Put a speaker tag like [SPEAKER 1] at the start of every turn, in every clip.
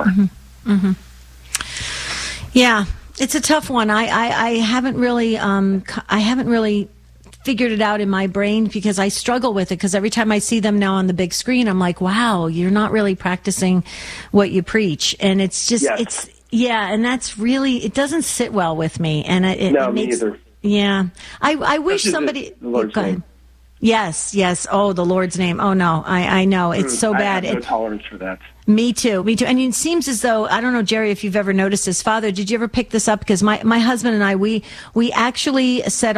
[SPEAKER 1] for.
[SPEAKER 2] Mm-hmm. Yeah, it's a tough one. I haven't really figured it out in my brain because I struggle with it, because every time I see them now on the big screen, I'm like, wow, you're not really practicing what you preach. And it's just, and that's really, it doesn't sit well with me. And it makes,
[SPEAKER 1] me either.
[SPEAKER 2] Yeah. I wish somebody,
[SPEAKER 1] go
[SPEAKER 2] ahead. Yes. Oh, the Lord's name. Oh, no, I know. It's so bad.
[SPEAKER 1] I have no tolerance for that.
[SPEAKER 2] Me too. And it seems as though, I don't know, Jerry, if you've ever noticed this. Father, did you ever pick this up? Because my husband and I, we actually set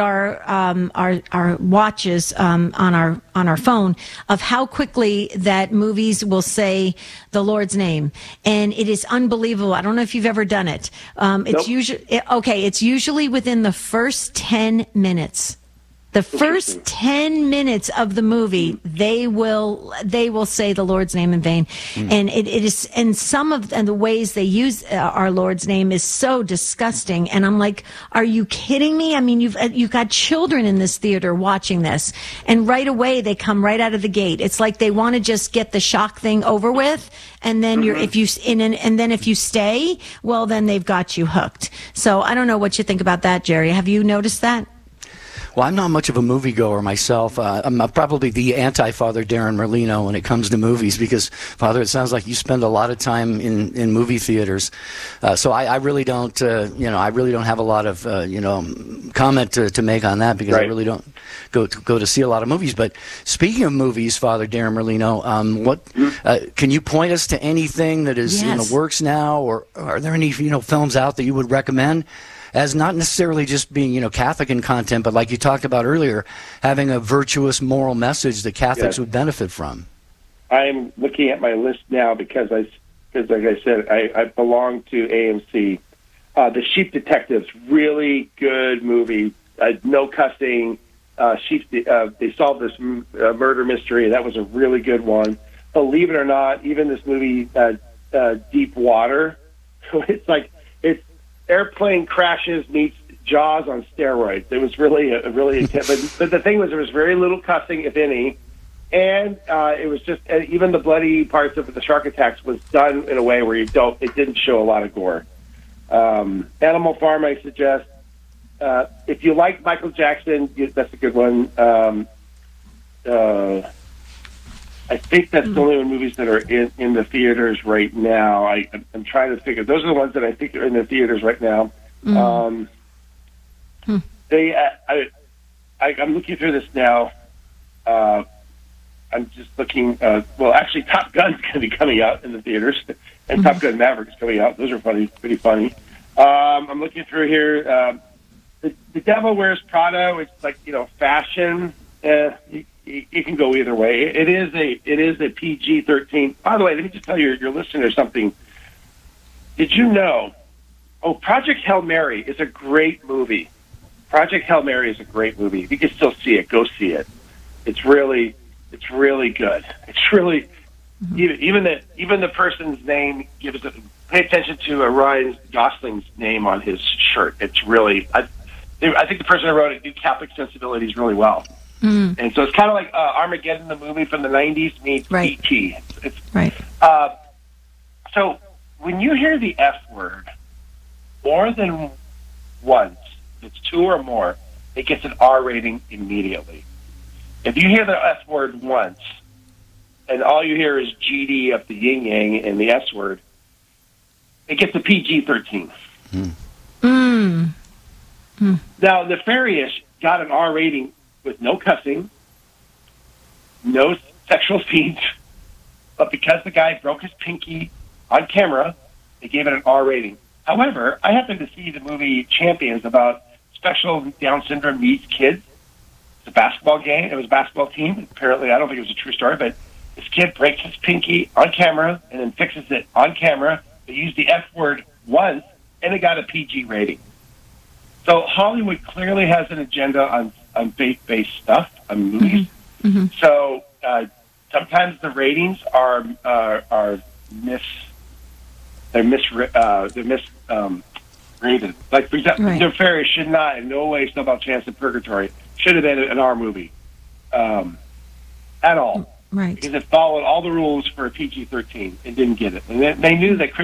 [SPEAKER 2] our watches on our phone of how quickly that movies will say the Lord's name, and it is unbelievable. I don't know if you've ever done it. It's It's usually within the first 10 minutes. The first 10 minutes of the movie, they will say the Lord's name in vain, and it is. And some of the ways they use our Lord's name is so disgusting. And I'm like, are you kidding me? I mean, you've got children in this theater watching this, and right away they come right out of the gate. It's like they want to just get the shock thing over with, and then if you stay, well, then they've got you hooked. So I don't know what you think about that, Jerry. Have you noticed that?
[SPEAKER 3] Well, I'm not much of a moviegoer myself. I'm probably the anti-Father Darren Merlino when it comes to movies, because, Father, it sounds like you spend a lot of time in movie theaters. So I really don't, I really don't have a lot of, comment to make on that, because I really don't go to see a lot of movies. But speaking of movies, Father Darren Merlino, can you point us to anything that is in the works now, or are there any, films out that you would recommend? As not necessarily just being, Catholic in content, but like you talked about earlier, having a virtuous moral message that Catholics would benefit from.
[SPEAKER 1] I'm looking at my list now because like I said, I belong to AMC. The Sheep Detectives, really good movie. No cussing. They solved this murder mystery. That was a really good one. Believe it or not, even this movie, Deep Water, it's airplane crashes meets Jaws on steroids. It was really but the thing was, there was very little cussing, if any, and it was just even the bloody parts of the shark attacks was done in a way where it didn't show a lot of gore. Animal Farm, I suggest. If you like Michael Jackson, that's a good one. I think that's the only movies that are in the theaters right now. I'm trying to figure. Those are the ones that I think are in the theaters right now. I'm looking through this now. I'm just looking. Actually, Top Gun's going to be coming out in the theaters, and Top Gun Maverick's coming out. Those are pretty funny. I'm looking through here. The Devil Wears Prada. It's fashion. It can go either way. It is a PG-13. By the way, let me just tell your listeners something. Did you know? Project Hail Mary is a great movie. Project Hail Mary is a great movie. If you can still see it, go see it. It's really good. It's really even the person's name gives it. Pay attention to Ryan Gosling's name on his shirt. It's really. I think the person who wrote it knew Catholic sensibilities really well. And so it's kind of like Armageddon, the movie from the 90s, meets E.T. It's right. So when you hear the F word more than once, it's two or more, it gets an R rating immediately. If you hear the F word once, and all you hear is GD up the yin yang and the S word, it gets a PG-13. Now, Nefarious got an R rating with no cussing, no sexual scenes, but because the guy broke his pinky on camera, they gave it an R rating. However, I happened to see the movie Champions about special Down syndrome meets kids. It's a basketball game. It was a basketball team. Apparently, I don't think it was a true story, but this kid breaks his pinky on camera and then fixes it on camera. They used the F word once, and it got a PG rating. So Hollywood clearly has an agenda on faith-based stuff, on movies. So sometimes the ratings are misrated. Like, for example, Nefarious should not, in no way, Snowball Chance in Purgatory should have been an R movie at all. Right. Because it followed all the rules for a PG-13 and didn't get it. And they knew that